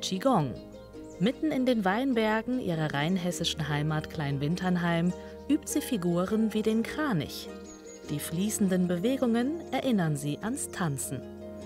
Qigong. Mitten in den Weinbergen ihrer rheinhessischen Heimat Kleinwinternheim übt sie Figuren wie den Kranich. Die fließenden Bewegungen erinnern sie ans Tanzen.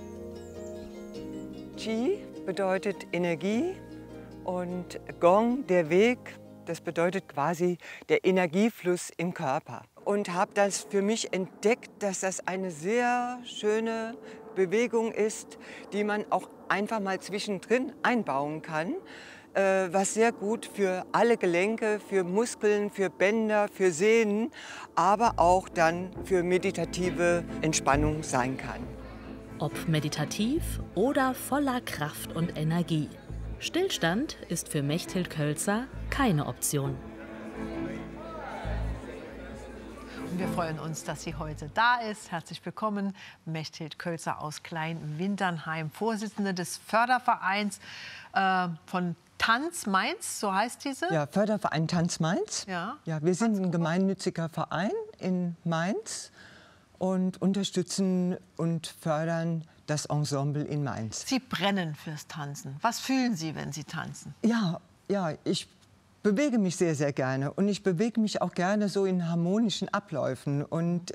Qi bedeutet Energie und Gong, der Weg, das bedeutet quasi der Energiefluss im Körper. Und habe das für mich entdeckt, dass das eine sehr schöne Bewegung ist, die man auch einfach mal zwischendrin einbauen kann, was sehr gut für alle Gelenke, für Muskeln, für Bänder, für Sehnen, aber auch dann für meditative Entspannung sein kann. Ob meditativ oder voller Kraft und Energie. Stillstand ist für Mechthild Kölzer keine Option. Wir freuen uns, dass sie heute da ist. Herzlich willkommen, Mechthild Kölzer aus Kleinwinternheim, Vorsitzende des Fördervereins von Tanz Mainz, so heißt diese? Ja, Förderverein Tanz Mainz. Ja, wir sind ein gemeinnütziger Verein in Mainz und unterstützen und fördern das Ensemble in Mainz. Sie brennen fürs Tanzen. Was fühlen Sie, wenn Sie tanzen? Ja, ich bewege mich sehr, sehr gerne. Und ich bewege mich auch gerne so in harmonischen Abläufen. Und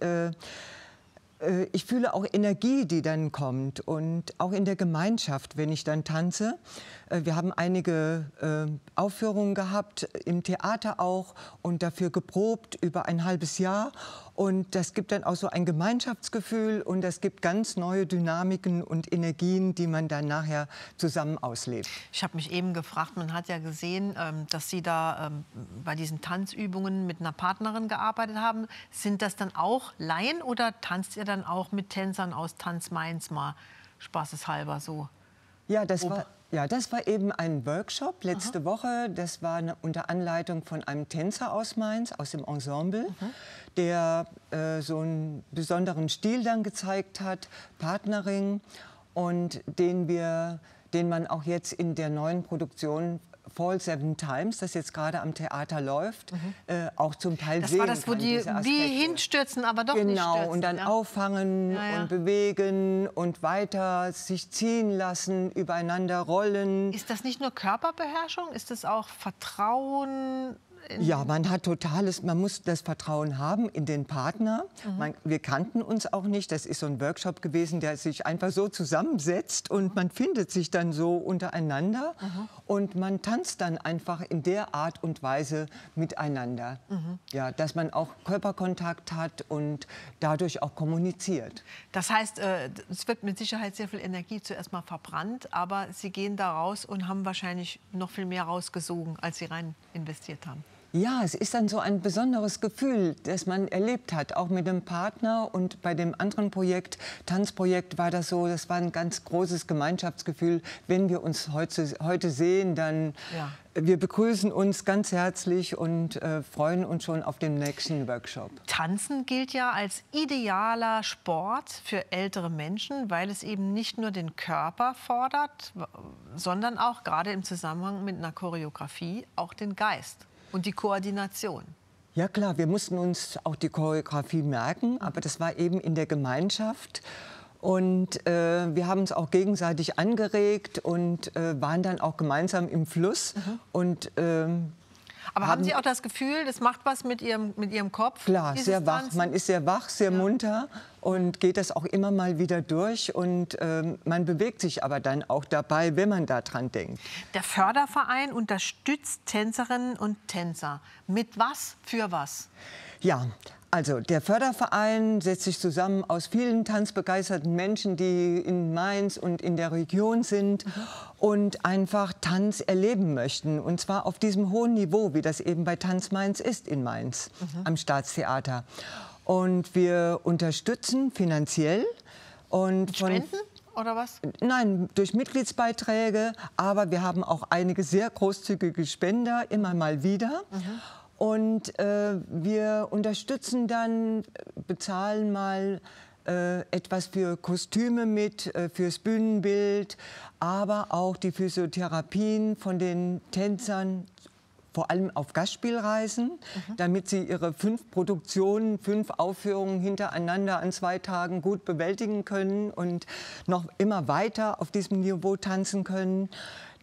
ich fühle auch Energie, die dann kommt. Und auch in der Gemeinschaft, wenn ich dann tanze. Wir haben einige Aufführungen gehabt, im Theater auch. Und dafür geprobt über ein halbes Jahr. Und das gibt dann auch so ein Gemeinschaftsgefühl. Und das gibt ganz neue Dynamiken und Energien, die man dann nachher zusammen auslebt. Ich habe mich eben gefragt, man hat ja gesehen, dass Sie da bei diesen Tanzübungen mit einer Partnerin gearbeitet haben. Sind das dann auch Laien oder tanzt ihr dann auch mit Tänzern aus Tanz Mainz mal spaßeshalber so? Ja, das war eben ein Workshop letzte Woche. Das war unter Anleitung von einem Tänzer aus Mainz, aus dem Ensemble, der so einen besonderen Stil dann gezeigt hat, Partnering, und den man auch jetzt in der neuen Produktion Fall 7 Times, das jetzt gerade am Theater läuft, auch zum Teil sehen kann. Das war das, wo die wie hinstürzen, aber doch nicht stürzen. Genau, und dann auffangen und bewegen und weiter sich ziehen lassen, übereinander rollen. Ist das nicht nur Körperbeherrschung? Ist das auch Vertrauen? Ja, man muss das Vertrauen haben in den Partner. Wir kannten uns auch nicht. Das ist so ein Workshop gewesen, der sich einfach so zusammensetzt und man findet sich dann so untereinander und man tanzt dann einfach in der Art und Weise miteinander. Ja, dass man auch Körperkontakt hat und dadurch auch kommuniziert. Das heißt, es wird mit Sicherheit sehr viel Energie zuerst mal verbrannt, aber Sie gehen da raus und haben wahrscheinlich noch viel mehr rausgesogen, als Sie rein investiert haben. Ja, es ist dann so ein besonderes Gefühl, das man erlebt hat, auch mit dem Partner. Und bei dem anderen Projekt, Tanzprojekt, war das so, das war ein ganz großes Gemeinschaftsgefühl. Wenn wir uns heute sehen, dann wir begrüßen uns ganz herzlich und freuen uns schon auf den nächsten Workshop. Tanzen gilt ja als idealer Sport für ältere Menschen, weil es eben nicht nur den Körper fordert, sondern auch gerade im Zusammenhang mit einer Choreografie auch den Geist. Und die Koordination. Ja klar, wir mussten uns auch die Choreografie merken, aber das war eben in der Gemeinschaft. Und wir haben uns auch gegenseitig angeregt und waren dann auch gemeinsam im Fluss. Und, aber haben Sie auch das Gefühl, das macht was mit Ihrem Kopf? Klar, sehr wach. Man ist sehr wach, sehr munter und geht das auch immer mal wieder durch. Und man bewegt sich aber dann auch dabei, wenn man daran denkt. Der Förderverein unterstützt Tänzerinnen und Tänzer. Mit was, für was? Ja, also der Förderverein setzt sich zusammen aus vielen tanzbegeisterten Menschen, die in Mainz und in der Region sind und einfach Tanz erleben möchten. Und zwar auf diesem hohen Niveau, wie das eben bei Tanz Mainz ist in Mainz, am Staatstheater. Und wir unterstützen finanziell. Und Spenden oder was? Nein, durch Mitgliedsbeiträge. Aber wir haben auch einige sehr großzügige Spender, immer mal wieder. Und wir unterstützen dann, bezahlen mal etwas für Kostüme mit, fürs Bühnenbild, aber auch die Physiotherapien von den Tänzern, vor allem auf Gastspielreisen, damit sie ihre 5 Produktionen, 5 Aufführungen hintereinander an 2 Tagen gut bewältigen können und noch immer weiter auf diesem Niveau tanzen können.